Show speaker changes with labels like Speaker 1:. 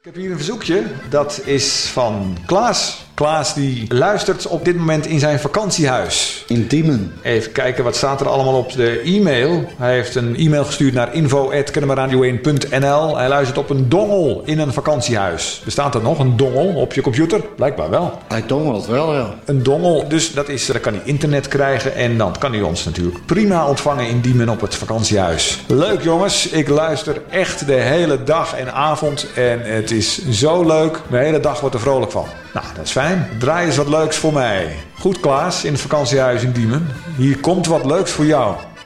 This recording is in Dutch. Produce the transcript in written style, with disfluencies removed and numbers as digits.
Speaker 1: Ik heb hier een verzoekje. Dat is van Klaas. Klaas die luistert op dit moment in zijn vakantiehuis.
Speaker 2: In Diemen.
Speaker 1: Even kijken, wat staat er allemaal op de e-mail? Hij heeft een e-mail gestuurd naar info@kennemerradio1.nl. Hij luistert op een dongel in een vakantiehuis. Bestaat er nog een dongel op je computer? Blijkbaar wel.
Speaker 2: Hij dongelt wel, ja.
Speaker 1: Een dongel, dus dan kan hij internet krijgen en dan kan hij ons natuurlijk prima ontvangen in Diemen op het vakantiehuis. Leuk jongens, ik luister echt de hele dag en avond en het is zo leuk. De hele dag wordt er vrolijk van. Nou, dat is fijn. Draai eens wat leuks voor mij. Goed Klaas, in het vakantiehuis in Diemen. Hier komt wat leuks voor jou.